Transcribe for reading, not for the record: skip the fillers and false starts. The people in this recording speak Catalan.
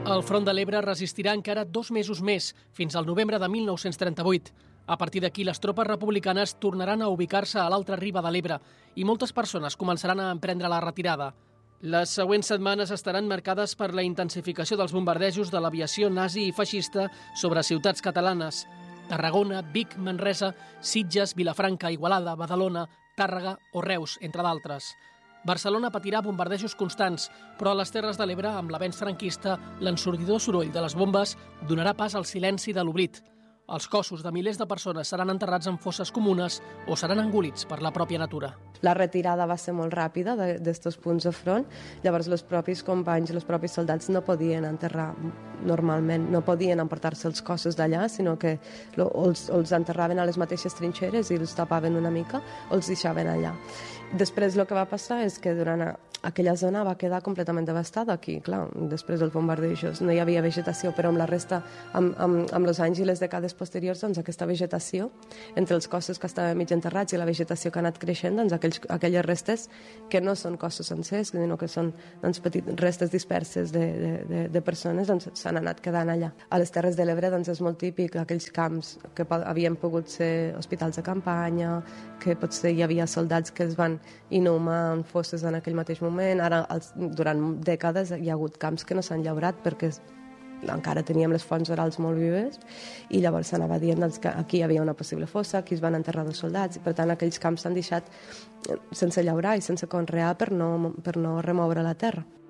El Front de l'Ebre resistirà encara 2 mesos més, fins al novembre de 1938. A partir d'aquí, les tropes republicanes tornaran a ubicar-se a l'altra riba de l'Ebre i moltes persones començaran a emprendre la retirada. Les següents setmanes estaran marcades per la intensificació dels bombardejos de l'aviació nazi i feixista sobre ciutats catalanes: Tarragona, Vic, Manresa, Sitges, Vilafranca, Igualada, Badalona, Tàrrega o Reus, entre d'altres. Barcelona patirà bombardejos constants, però a les Terres de l'Ebre, amb l'avenç franquista, l'ensordidor soroll de les bombes donarà pas al silenci de l'oblit. Els cossos de milers de persones seran enterrats en fosses comunes o seran engolits per la pròpia natura. La retirada va ser molt ràpida d'estos punts de front, llavors els propis companys, els propis soldats no podien enterrar normalment, no podien emportar-se els cossos d'allà, sinó que els enterraven a les mateixes trinxeres i els tapaven una mica o els deixaven allà. Després el que va passar és que durant aquella zona va quedar completament devastada aquí, clar, després dels bombardejos. No hi havia vegetació, però amb la resta, amb els anys i les dècades posteriors, doncs aquesta vegetació, entre els cossos que estaven mig enterrats i la vegetació que ha anat creixent, doncs aquelles restes que no són cossos sencers, sinó que són petites restes disperses de persones, doncs s'han anat quedant allà. A les Terres de l'Ebre doncs és molt típic aquells camps que havien pogut ser hospitals de campanya, que potser hi havia soldats que es van inhumar en fosses en aquell mateix moment. Ara, durant dècades, hi ha hagut camps que no s'han llaurat perquè encara teníem les fonts orals molt vives i llavors s'anava dient doncs, que aquí hi havia una possible fossa, aquí es van enterrar dos soldats i per tant aquells camps s'han deixat sense llaurar i sense conrear per no remoure la terra.